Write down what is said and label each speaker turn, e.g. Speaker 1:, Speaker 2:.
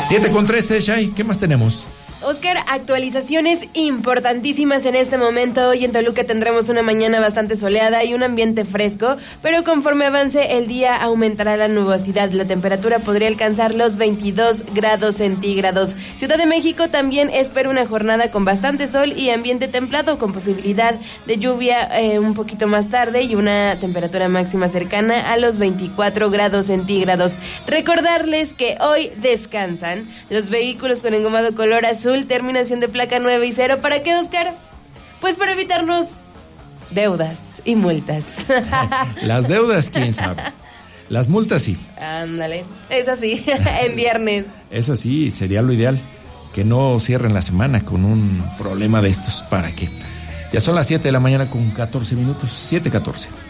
Speaker 1: 7:13, Shai, ¿qué más tenemos?
Speaker 2: Oscar, actualizaciones importantísimas en este momento. Hoy en Toluca tendremos una mañana bastante soleada y un ambiente fresco, pero conforme avance el día aumentará la nubosidad. La temperatura podría alcanzar los 22 grados centígrados. Ciudad de México también espera una jornada con bastante sol y ambiente templado, con posibilidad de lluvia un poquito más tarde y una temperatura máxima cercana a los 24 grados centígrados. Recordarles que hoy descansan los vehículos con engomado color azul, terminación de placa 9 y 0. ¿Para qué, Oscar? Pues para evitarnos deudas y multas.
Speaker 1: Las deudas, quién sabe. Las multas sí.
Speaker 2: Ándale, es así, en viernes.
Speaker 1: Eso sí, sería lo ideal. Que no cierren la semana con un problema de estos. ¿Para qué? Ya son las 7 de la mañana con 14 minutos. 7:14.